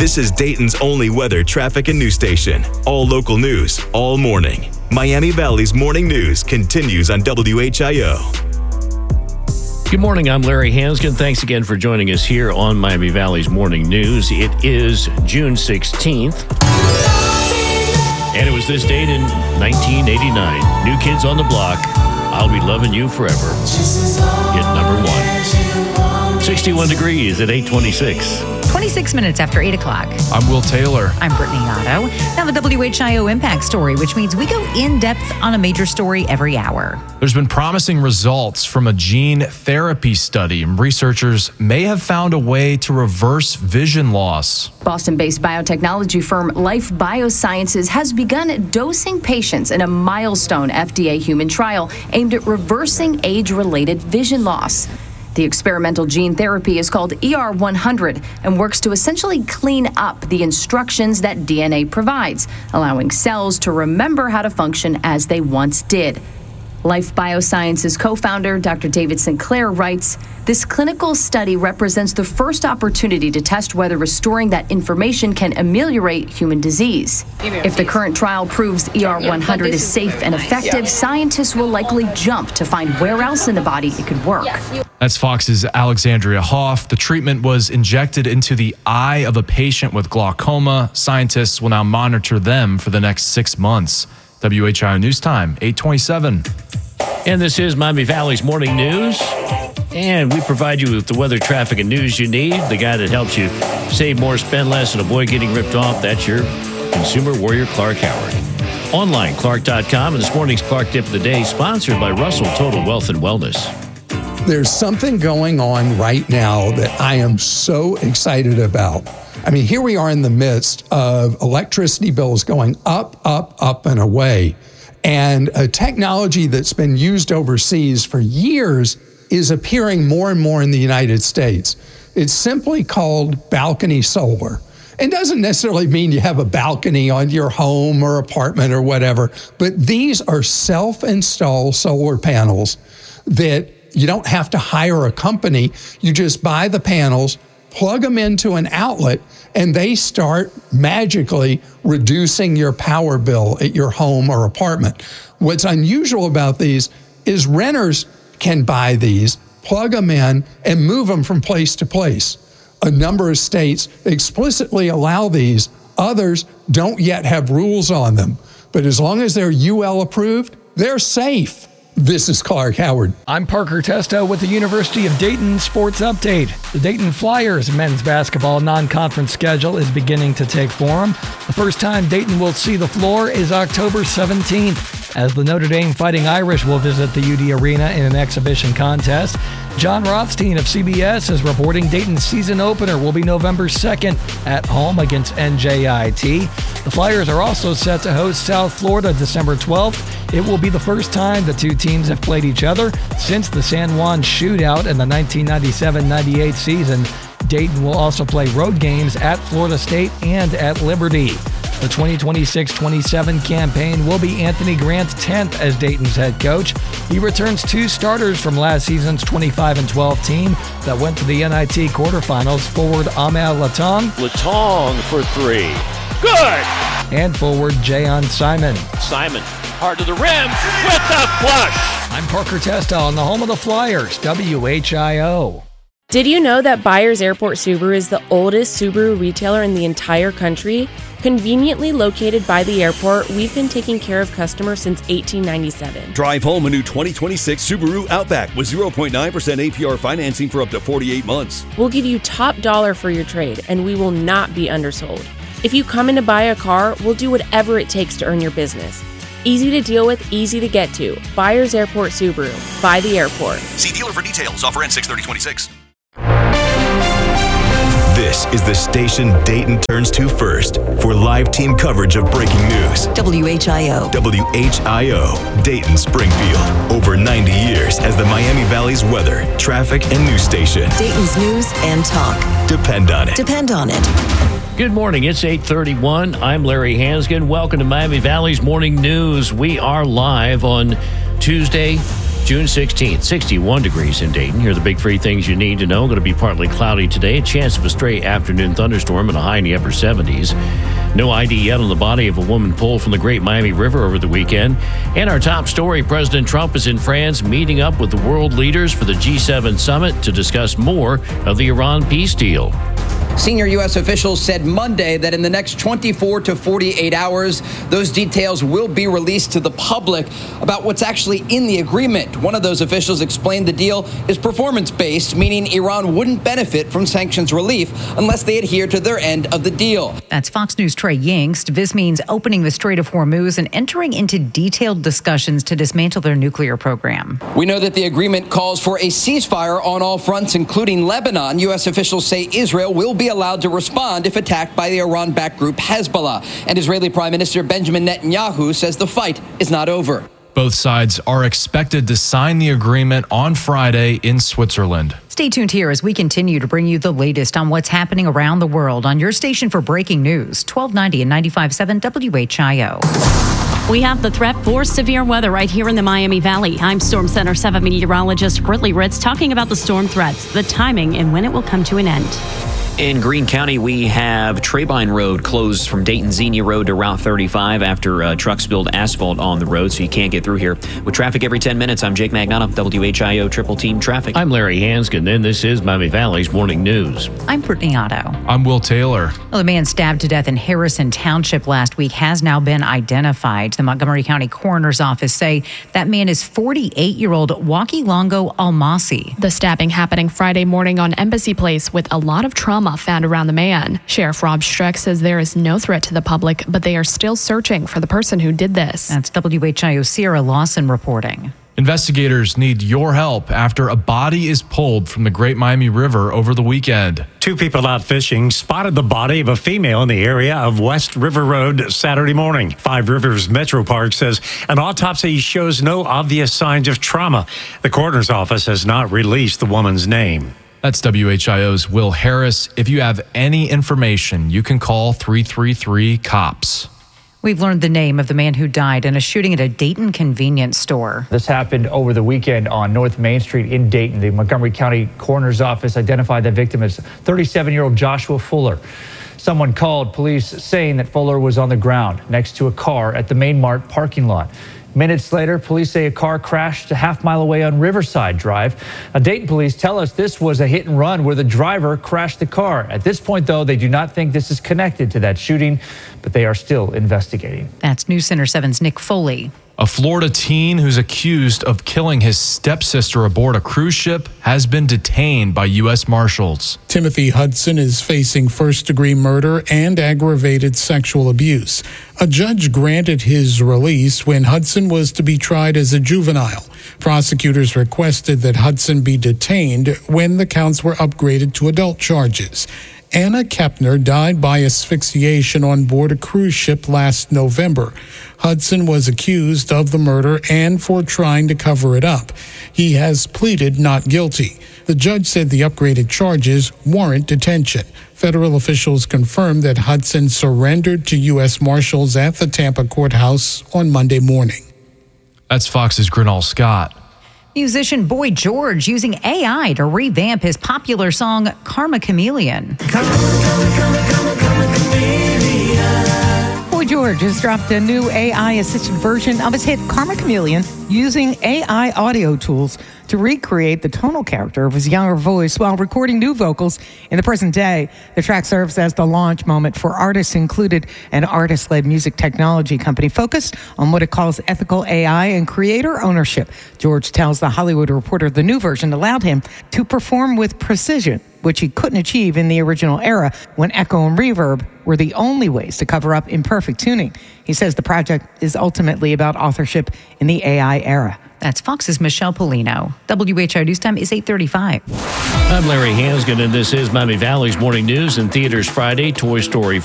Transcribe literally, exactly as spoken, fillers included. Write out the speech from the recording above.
This is Dayton's only weather, traffic, and news station. All local news, all morning. Miami Valley's Morning News continues on W H I O. Good morning, I'm Larry Hansgen. Thanks again for joining us here on Miami Valley's Morning News. It is June sixteenth, and it was this date in nineteen eighty-nine. New Kids on the Block, I'll Be Loving You Forever. Hit number one. sixty-one degrees at eight twenty-six. twenty-six minutes after eight o'clock. I'm Will Taylor. I'm Brittany Otto. Now the W H I O Impact Story, which means we go in depth on a major story every hour. There's been promising results from a gene therapy study. Researchers may have found a way to reverse vision loss. Boston-based biotechnology firm Life Biosciences has begun dosing patients in a milestone F D A human trial aimed at reversing age-related vision loss. The experimental gene therapy is called E R one hundred and works to essentially clean up the instructions that D N A provides, allowing cells to remember how to function as they once did. Life Biosciences co-founder Doctor David Sinclair writes, "This clinical study represents the first opportunity to test whether restoring that information can ameliorate human disease. If the current trial proves E R one hundred is safe and effective, scientists will likely jump to find where else in the body it could work." That's Fox's Alexandria Hoff. The treatment was injected into the eye of a patient with glaucoma. Scientists will now monitor them for the next six months. W H I O News Time, eight twenty-seven. And this is Miami Valley's Morning News. And we provide you with the weather, traffic, and news you need. The guy that helps you save more, spend less, and avoid getting ripped off. That's your consumer warrior, Clark Howard. Online, Clark dot com. And this morning's Clark Tip of the Day, sponsored by Russell Total Wealth and Wellness. There's something going on right now that I am so excited about. I mean, here we are in the midst of electricity bills going up, up, up, and away. And a technology that's been used overseas for years is appearing more and more in the United States. It's simply called balcony solar. It doesn't necessarily mean you have a balcony on your home or apartment or whatever, but these are self-installed solar panels that you don't have to hire a company. You just buy the panels, plug them into an outlet, and they start magically reducing your power bill at your home or apartment. What's unusual about these is renters can buy these, plug them in, and move them from place to place. A number of states explicitly allow these. Others don't yet have rules on them. But as long as they're U L approved, they're safe. This is Clark Howard. I'm Parker Testo with the University of Dayton Sports Update. The Dayton Flyers men's basketball non-conference schedule is beginning to take form. The first time Dayton will see the floor is October seventeenth, as the Notre Dame Fighting Irish will visit the U D Arena in an exhibition contest. John Rothstein of C B S is reporting Dayton's season opener will be November second at home against N J I T. The Flyers are also set to host South Florida December twelfth. It will be the first time the two teams have played each other since the San Juan shootout in the nineteen ninety-seven ninety-eight season. Dayton will also play road games at Florida State and at Liberty. The twenty twenty-six twenty-seven campaign will be Anthony Grant's tenth as Dayton's head coach. He returns two starters from last season's twenty-five and twelve team that went to the N I T quarterfinals. Forward Amal Latong. Latong for three. Good! And forward Jayon Simon. Simon, hard to the rim with the flush. I'm Parker Testo on the home of the Flyers, W H I O. Did you know that Byers Airport Subaru is the oldest Subaru retailer in the entire country? Conveniently located by the airport, we've been taking care of customers since eighteen ninety-seven. Drive home a new twenty twenty-six Subaru Outback with zero point nine percent A P R financing for up to forty-eight months. We'll give you top dollar for your trade, and we will not be undersold. If you come in to buy a car, we'll do whatever it takes to earn your business. Easy to deal with, easy to get to. Byers Airport Subaru. By the airport. See dealer for details. Offer ends six thirty twenty-six. This is the station Dayton turns to first for live team coverage of breaking news. W H I O. W H I O, Dayton Springfield. Over ninety years as the Miami Valley's weather, traffic, and news station. Dayton's news and talk. Depend on it. Depend on it. Good morning. It's eight thirty-one. I'm Larry Hansgen. Welcome to Miami Valley's Morning News. We are live on Tuesday, June sixteenth, sixty-one degrees in Dayton. Here are the big three things you need to know. Going to be partly cloudy today. A chance of a stray afternoon thunderstorm and a high in the upper seventies. No I D yet on the body of a woman pulled from the Great Miami River over the weekend. And our top story, President Trump is in France meeting up with the world leaders for the G seven summit to discuss more of the Iran peace deal. Senior U S officials said Monday that in the next twenty-four to forty-eight hours, those details will be released to the public about what's actually in the agreement. One of those officials explained the deal is performance-based, meaning Iran wouldn't benefit from sanctions relief unless they adhere to their end of the deal. That's Fox News' Trey Yingst. This means opening the Strait of Hormuz and entering into detailed discussions to dismantle their nuclear program. We know that the agreement calls for a ceasefire on all fronts, including Lebanon. U S officials say Israel will be allowed to respond if attacked by the Iran-backed group Hezbollah. And Israeli Prime Minister Benjamin Netanyahu says the fight is not over. Both sides are expected to sign the agreement on Friday in Switzerland. Stay tuned here as we continue to bring you the latest on what's happening around the world on your station for breaking news, twelve ninety and ninety-five point seven W H I O. We have the threat for severe weather right here in the Miami Valley. I'm Storm Center seven meteorologist Britley Ritz talking about the storm threats, the timing, and when it will come to an end. In Greene County, we have Trebine Road closed from Dayton Xenia Road to Route thirty-five after uh, trucks spilled asphalt on the road, so you can't get through here. With traffic every ten minutes, I'm Jake Magnotta, W H I O Triple Team Traffic. I'm Larry Hanskin, and this is Miami Valley's Morning News. I'm Brittany Otto. I'm Will Taylor. Well, the man stabbed to death in Harrison Township last week has now been identified. The Montgomery County Coroner's Office say that man is forty-eight-year-old Waki Longo Almasi. The stabbing happening Friday morning on Embassy Place with a lot of trauma found around the man. Sheriff Rob Streck says there is no threat to the public, but they are still searching for the person who did this. That's W H I O Sierra Lawson reporting. Investigators need your help after a body is pulled from the Great Miami River over the weekend. Two people out fishing spotted the body of a female in the area of West River Road Saturday morning. Five Rivers Metro Park says an autopsy shows no obvious signs of trauma. The coroner's office has not released the woman's name. That's W H I O's Will Harris. If you have any information, you can call three three three COPS. We've learned the name of the man who died in a shooting at a Dayton convenience store. This happened over the weekend on North Main Street in Dayton. The Montgomery County Coroner's Office identified the victim as thirty-seven-year-old Joshua Fuller. Someone called police saying that Fuller was on the ground next to a car at the Main Mart parking lot. Minutes later, police say a car crashed a half mile away on Riverside Drive. Now, Dayton police tell us this was a hit and run where the driver crashed the car. At this point, though, they do not think this is connected to that shooting, but they are still investigating. That's News Center seven's Nick Foley. A Florida teen who's accused of killing his stepsister aboard a cruise ship has been detained by U S Marshals. Timothy Hudson is facing first-degree murder and aggravated sexual abuse. A judge granted his release when Hudson was to be tried as a juvenile. Prosecutors requested that Hudson be detained when the counts were upgraded to adult charges. Anna Kepner died by asphyxiation on board a cruise ship last November. Hudson was accused of the murder and for trying to cover it up. He has pleaded not guilty. The judge said the upgraded charges warrant detention. Federal officials confirmed that Hudson surrendered to U S Marshals at the Tampa courthouse on Monday morning. That's Fox's Grinall Scott. Musician Boy George using A I to revamp his popular song Karma Chameleon. Boy George has dropped a new A I-assisted version of his hit Karma Chameleon using A I audio tools to recreate the tonal character of his younger voice while recording new vocals in the present day. The track serves as the launch moment for artists included an artist-led music technology company focused on what it calls ethical A I and creator ownership. George tells The Hollywood Reporter the new version allowed him to perform with precision, which he couldn't achieve in the original era when echo and reverb were the only ways to cover up imperfect tuning. He says the project is ultimately about authorship in the A I era. That's Fox's Michelle Polino. W H I O News Time is eight thirty-five. I'm Larry Hanskin, and this is Miami Valley's Morning News. In theaters Friday, Toy Story